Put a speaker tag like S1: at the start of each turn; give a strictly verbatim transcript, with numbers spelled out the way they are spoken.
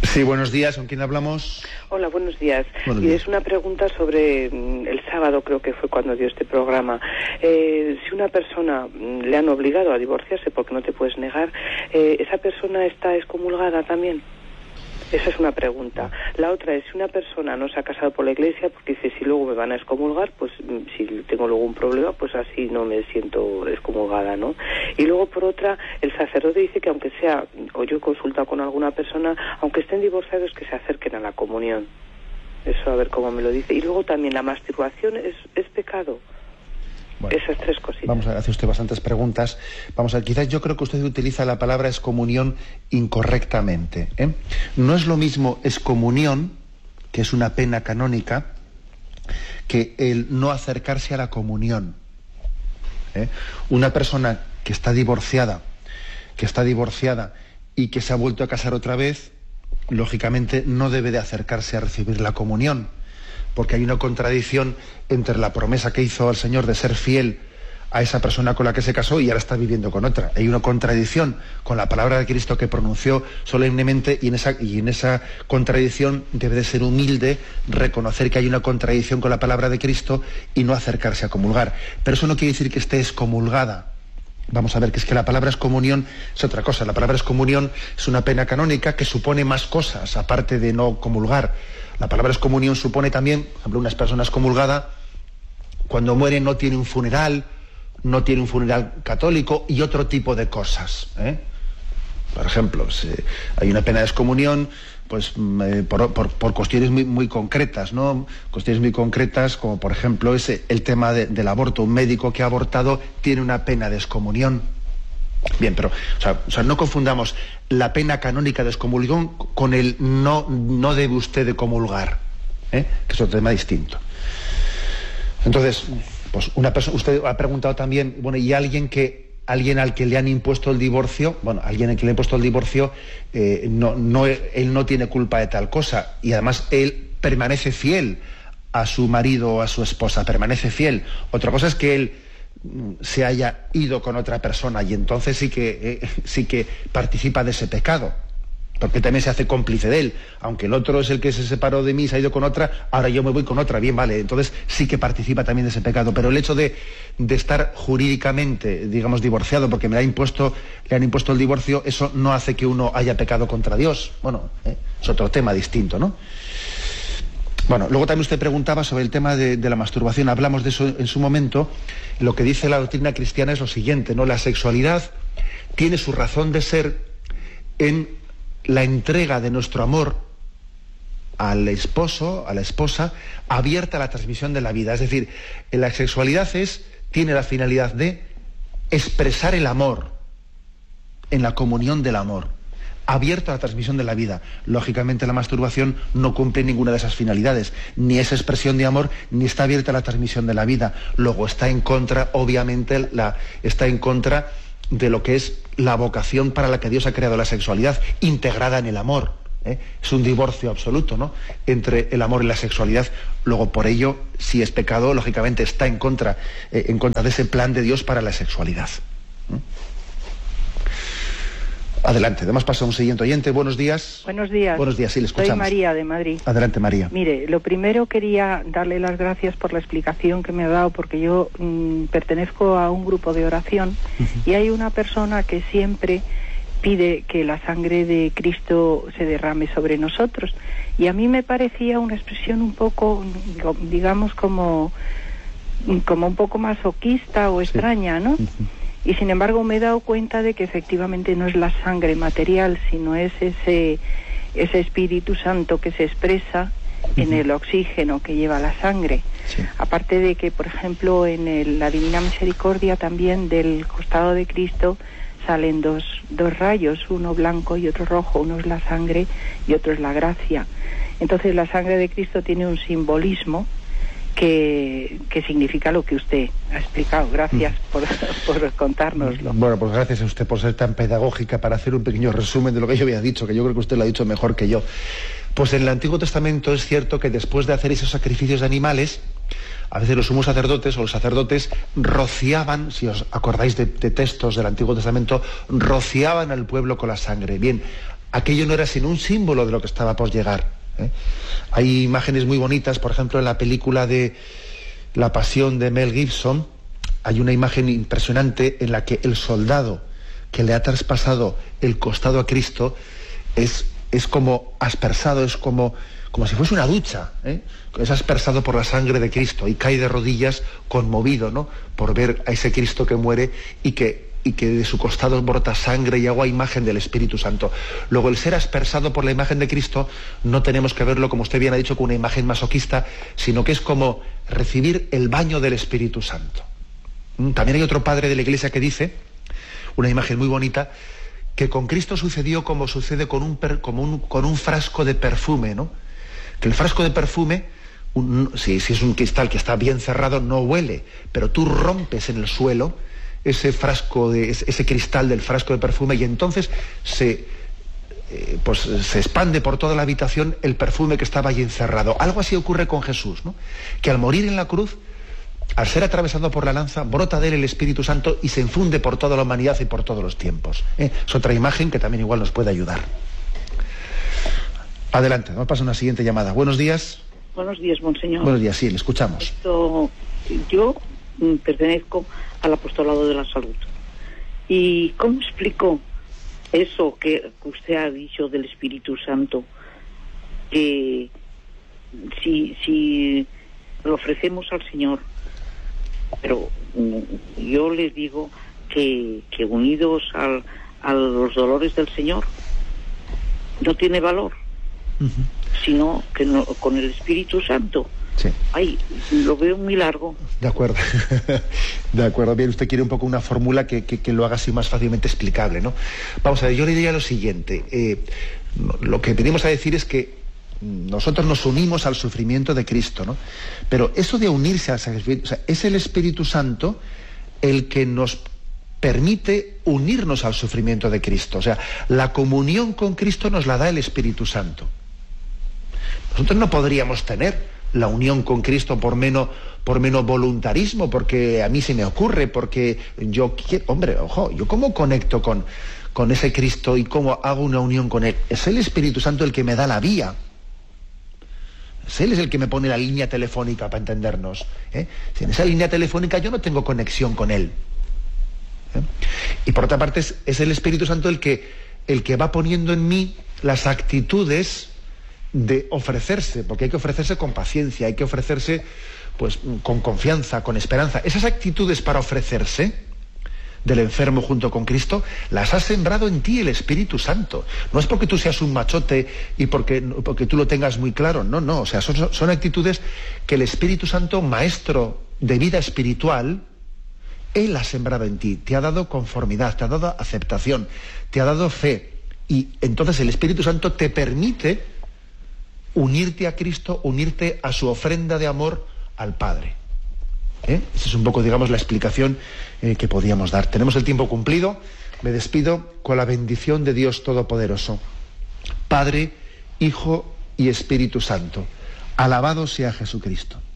S1: Sí, buenos días. ¿Con quién hablamos?
S2: Hola, buenos días.
S1: Buenos
S2: y
S1: días.
S2: es una pregunta sobre el sábado, creo que fue cuando dio este programa. Eh, si una persona le han obligado a divorciarse porque no te puedes negar, eh, ¿esa persona está excomulgada también? Esa es una pregunta. La otra es, si una persona no se ha casado por la iglesia, porque dice, si luego me van a excomulgar, pues si tengo luego un problema, pues así no me siento excomulgada, ¿no? Y luego, por otra, el sacerdote dice que aunque sea, o yo he consultado con alguna persona, aunque estén divorciados, que se acerquen a la comunión. Eso, a ver cómo me lo dice. Y luego también, ¿la masturbación es, es pecado? Bueno, esas tres cositas.
S1: Vamos a ver, hace usted bastantes preguntas. Vamos a ver, quizás yo creo que usted utiliza la palabra excomunión incorrectamente, ¿eh? No es lo mismo excomunión, que es una pena canónica, que el no acercarse a la comunión, ¿eh? Una persona que está divorciada, que está divorciada y que se ha vuelto a casar otra vez, lógicamente no debe de acercarse a recibir la comunión, porque hay una contradicción entre la promesa que hizo al Señor de ser fiel a esa persona con la que se casó y ahora está viviendo con otra. Hay una contradicción con la palabra de Cristo que pronunció solemnemente, y en esa, y en esa contradicción debe de ser humilde, reconocer que hay una contradicción con la palabra de Cristo y no acercarse a comulgar. Pero eso no quiere decir que esté excomulgada. Vamos a ver, que es que la palabra excomunión es otra cosa. La palabra excomunión es una pena canónica que supone más cosas, aparte de no comulgar. La palabra excomunión supone también, por ejemplo, una persona excomulgada, cuando muere no tiene un funeral, no tiene un funeral católico y otro tipo de cosas, ¿eh? Por ejemplo, si hay una pena de excomunión, pues eh, por, por, por cuestiones muy, muy concretas, ¿no? Cuestiones muy concretas, como por ejemplo ese, el tema de, del aborto. Un médico que ha abortado tiene una pena de excomunión. Bien, pero o sea, o sea, no confundamos la pena canónica de excomunión con el no, no debe usted de comulgar, ¿eh? Que es otro tema distinto. Entonces, pues una persona, usted ha preguntado también, bueno, y alguien que alguien al que le han impuesto el divorcio, bueno, alguien al que le han impuesto el divorcio, eh, no, no, él no tiene culpa de tal cosa, y además él permanece fiel a su marido o a su esposa, permanece fiel. Otra cosa es que él se haya ido con otra persona, y entonces sí que eh, sí que participa de ese pecado, porque también se hace cómplice de él. Aunque el otro es el que se separó de mí, se ha ido con otra, ahora yo me voy con otra, bien, vale, entonces sí que participa también de ese pecado. Pero el hecho de, de estar jurídicamente, digamos, divorciado porque me ha impuesto, le han impuesto el divorcio, eso no hace que uno haya pecado contra Dios. Bueno, eh, es otro tema distinto, ¿no? Bueno, luego también usted preguntaba sobre el tema de, de la masturbación. Hablamos de eso en su momento. Lo que dice la doctrina cristiana es lo siguiente, ¿no? La sexualidad tiene su razón de ser en la entrega de nuestro amor al esposo, a la esposa, abierta a la transmisión de la vida. Es decir, la sexualidad es, tiene la finalidad de expresar el amor en la comunión del amor, abierto a la transmisión de la vida. Lógicamente la masturbación no cumple ninguna de esas finalidades, ni es expresión de amor, ni está abierta a la transmisión de la vida. Luego está en contra, obviamente, la, está en contra de lo que es la vocación para la que Dios ha creado la sexualidad, integrada en el amor, ¿eh? Es un divorcio absoluto, ¿no?, entre el amor y la sexualidad. Luego, por ello, si es pecado, lógicamente está en contra, eh, en contra de ese plan de Dios para la sexualidad. ¿Mm? Adelante, además pasa un siguiente oyente. Buenos días.
S3: Buenos días.
S1: Buenos días, sí, le escuchamos.
S3: Soy María, de Madrid.
S1: Adelante, María.
S3: Mire, lo primero quería darle las gracias por la explicación que me ha dado, porque yo mmm, pertenezco a un grupo de oración uh-huh. y hay una persona que siempre pide que la sangre de Cristo se derrame sobre nosotros. Y a mí me parecía una expresión un poco, digamos, como, como un poco masoquista o extraña, ¿no? Uh-huh. Y sin embargo me he dado cuenta de que efectivamente no es la sangre material, sino es ese, ese Espíritu Santo que se expresa uh-huh. en el oxígeno que lleva la sangre. Sí. Aparte de que, por ejemplo, en el, la Divina Misericordia también del costado de Cristo salen dos, dos rayos, uno blanco y otro rojo, uno es la sangre y otro es la gracia. Entonces la sangre de Cristo tiene un simbolismo Que, que significa lo que usted ha explicado. Gracias por, por contárnoslo.
S1: Bueno, pues gracias a usted por ser tan pedagógica para hacer un pequeño resumen de lo que yo había dicho, que yo creo que usted lo ha dicho mejor que yo. Pues en el Antiguo Testamento es cierto que después de hacer esos sacrificios de animales, A veces los sumos sacerdotes o los sacerdotes rociaban, si os acordáis de, de textos del Antiguo Testamento, rociaban al pueblo con la sangre. Bien, aquello no era sino un símbolo de lo que estaba por llegar. ¿eh? Hay imágenes muy bonitas, por ejemplo, en la película de La Pasión de Mel Gibson, hay una imagen impresionante en la que el soldado que le ha traspasado el costado a Cristo es, es como aspersado, es como, como si fuese una ducha, ¿eh? es aspersado por la sangre de Cristo y cae de rodillas conmovido, ¿no?, por ver a ese Cristo que muere y que, y que de su costado brota sangre y agua, imagen del Espíritu Santo. Luego, el ser aspersado por la imagen de Cristo no tenemos que verlo, como usted bien ha dicho, con una imagen masoquista, sino que es como recibir el baño del Espíritu Santo. También hay otro padre de la Iglesia que dice, una imagen muy bonita, que con Cristo sucedió como sucede con un, per, como un, con un frasco de perfume, ¿no? Que el frasco de perfume, un, si, si es un cristal que está bien cerrado, no huele, pero tú rompes en el suelo ese frasco, de, ese cristal del frasco de perfume y entonces se, eh, pues, se expande por toda la habitación el perfume que estaba allí encerrado. Algo así ocurre con Jesús, ¿no? Que al morir en la cruz, al ser atravesado por la lanza, brota de él el Espíritu Santo y se infunde por toda la humanidad y por todos los tiempos. ¿eh? Es otra imagen que también igual nos puede ayudar. Adelante, vamos a pasar a una siguiente llamada. Buenos días.
S4: Buenos días, monseñor.
S1: Buenos días, sí, le escuchamos.
S4: Esto, yo mm, pertenezco al apostolado de la salud. ¿Y cómo explico eso que usted ha dicho del Espíritu Santo? Que si, si lo ofrecemos al Señor, pero mm, yo les digo que, que unidos al, a los dolores del Señor no tiene valor. Uh-huh. Sino que no, con el Espíritu Santo. Sí. Ay, lo veo muy largo.
S1: De acuerdo. De acuerdo. Bien, usted quiere un poco una fórmula que, que, que lo haga así más fácilmente explicable, ¿no? Vamos a ver, yo le diría lo siguiente. Eh, lo que venimos a decir es que nosotros nos unimos al sufrimiento de Cristo, ¿no? Pero eso de unirse al sacrificio, o sea, es el Espíritu Santo el que nos permite unirnos al sufrimiento de Cristo. O sea, la comunión con Cristo nos la da el Espíritu Santo. Nosotros no podríamos tener la unión con Cristo por menos, por menos voluntarismo, porque a mí se me ocurre, porque yo quiero, hombre, ojo, yo cómo conecto con, con ese Cristo y cómo hago una unión con Él. Es el Espíritu Santo el que me da la vía. Es Él es el que me pone la línea telefónica para entendernos. ¿eh? Si en esa línea telefónica yo no tengo conexión con Él. ¿eh? Y por otra parte es, es el Espíritu Santo el que, el que va poniendo en mí las actitudes de ofrecerse, porque hay que ofrecerse con paciencia, hay que ofrecerse pues con confianza, con esperanza. Esas actitudes para ofrecerse del enfermo junto con Cristo, las ha sembrado en ti el Espíritu Santo. No es porque tú seas un machote y porque, porque tú lo tengas muy claro, no, no, o sea, son, son actitudes que el Espíritu Santo, maestro de vida espiritual, Él ha sembrado en ti, te ha dado conformidad, te ha dado aceptación, te ha dado fe, y entonces el Espíritu Santo te permite unirte a Cristo, unirte a su ofrenda de amor al Padre. ¿Eh? Esa es un poco, digamos, la explicación eh, que podíamos dar. Tenemos el tiempo cumplido. Me despido con la bendición de Dios Todopoderoso. Padre, Hijo y Espíritu Santo. Alabado sea Jesucristo.